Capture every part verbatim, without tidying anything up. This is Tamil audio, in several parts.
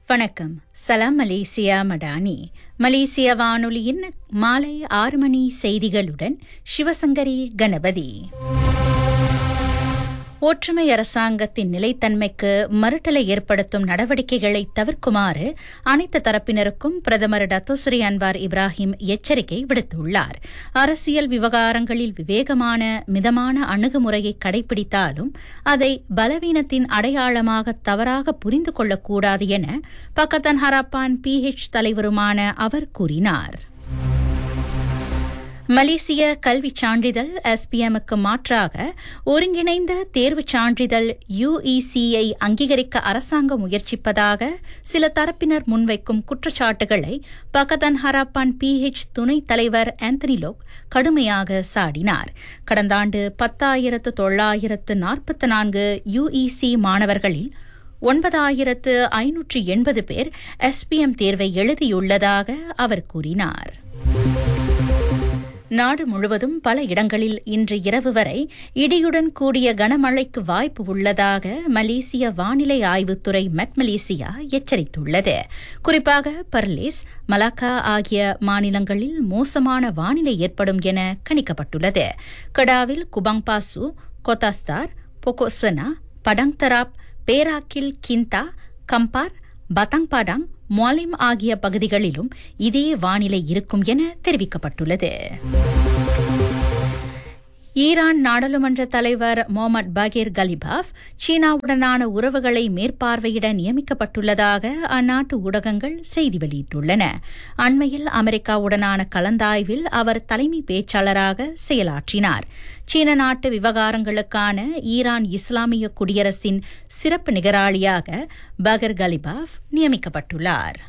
வணக்கம். சலாம் மலேசியா மடானி. மலேசிய வானொலியின் மாலை ஆறு மணி செய்திகளுடன் சிவசங்கரி கணபதி. ஒற்றுமை அரசாங்கத்தின் நிலைத்தன்மைக்கு மறுட்டலை ஏற்படுத்தும் நடவடிக்கைகளை தவிர்க்குமாறு அனைத்து தரப்பினருக்கும் பிரதமர் டத்தோஸ்ரீ அன்வார் இப்ராஹிம் எச்சரிக்கை விடுத்துள்ளார். அரசியல் விவகாரங்களில் விவேகமான மிதமான அணுகுமுறையை கடைபிடித்தாலும் அதை பலவீனத்தின் அடையாளமாக தவறாக புரிந்து கொள்ளக்கூடாது என பக்கத்தன் ஹராப்பான் பிஹெச் தலைவருமான அவர் கூறினார். மலேசிய கல்விச் சான்றிதழ் எஸ்பிஎம்முக்கு மாற்றாக ஒருங்கிணைந்த தேர்வுச் சான்றிதழ் யுஇசியை அங்கீகரிக்க அரசாங்கம் முயற்சிப்பதாக சில தரப்பினர் முன்வைக்கும் குற்றச்சாட்டுகளை பக்கத்தன் ஹராப்பான் பிஹெச் துணைத் தலைவர் ஆந்தனி லோக் கடுமையாக சாடினார். கடந்த ஆண்டு பத்தாயிரத்து தொள்ளாயிரத்து நாற்பத்தி நான்கு யுஇசி மாணவர்களில் ஒன்பதாயிரத்து ஐநூற்று எண்பது பேர் எஸ்பிஎம் தேர்வை எழுதியுள்ளதாக அவர் கூறினார். நாடு முழுவதும் பல இடங்களில் இன்று இரவு வரை இடியுடன் கூடிய கனமழைக்கு வாய்ப்பு உள்ளதாக மலேசிய வானிலை ஆய்வுத்துறை மெட் மலேசியா எச்சரித்துள்ளது. குறிப்பாக பர்லேஸ், மலாக்கா ஆகிய மாநிலங்களில் மோசமான வானிலை ஏற்படும் என கணிக்கப்பட்டுள்ளது. கடாவில் குபாங் பாசு, கொத்தாஸ்தார், பொகோசனா, படங் தராப், பேராக்கில் கிந்தா, கம்பார், பதங் படாங், மொலிம் ஆகிய பகுதிகளிலும் இதே வானிலை இருக்கும் என தெரிவிக்கப்பட்டுள்ளது. ஈரான் நாடாளுமன்ற தலைவர் முகமது பகீர் கலிபாஃப் சீனாவுடனான உறவுகளை மேற்பார்வையிட நியமிக்கப்பட்டுள்ளதாக அந்நாட்டு ஊடகங்கள் செய்தி வெளியிட்டுள்ளன. அண்மையில் அமெரிக்காவுடனான கலந்தாய்வில் அவர் தலைமை பேச்சாளராக செயலாற்றினார். சீன நாட்டு விவகாரங்களுக்கான ஈரான் இஸ்லாமிய குடியரசின் சிறப்பு நிகராளியாக பகீர் கலிபாஃப் நியமிக்கப்பட்டுள்ளார்.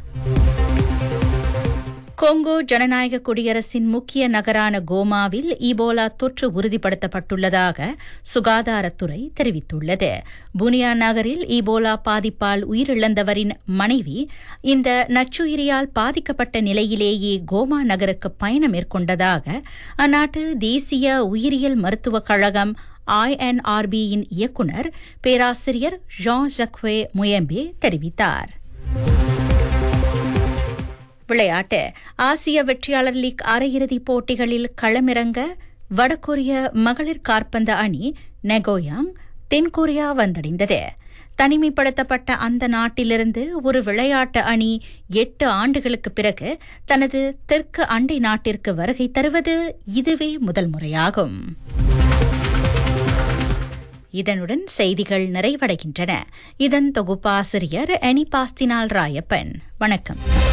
கொங்கோ ஜனநாயக குடியரசின் முக்கிய நகரான கோமாவில் ஈபோலா தொற்று உறுதிப்படுத்தப்பட்டுள்ளதாக சுகாதாரத்துறை தெரிவித்துள்ளது. புனியா நகரில் ஈபோலா பாதிப்பால் உயிரிழந்தவரின் மனைவி இந்த நச்சுயிரியால் பாதிக்கப்பட்ட நிலையிலேயே கோமா நகருக்கு பயணம் மேற்கொண்டதாக அந்நாட்டு தேசிய உயிரியல் மருத்துவக் கழகம் ஐஎன்ஆர்பியின் இயக்குநர் பேராசிரியர் ஜான் ஜக்வே முயம்பே தெரிவித்தார். விளையாட்டு. ஆசிய வெற்றியாளர் லீக் அரையிறுதிப் போட்டிகளில் களமிறங்க வடகொரிய மகளிர் காற்பந்து அணி நெகோயாங் தென்கொரியா வந்தடைந்தது. தனிமைப்படுத்தப்பட்ட அந்த நாட்டிலிருந்து ஒரு விளையாட்டு அணி எட்டு ஆண்டுகளுக்கு பிறகு தனது தெற்கு அண்டை நாட்டிற்கு வருகை தருவது இதுவே முதல் முறையாகும். இதனுடன் செய்திகள் நிறைவடைகின்றன. இதன் தொகுப்பாசிரியர் எனிபாஸ்தினால் ராயப்பன். வணக்கம்.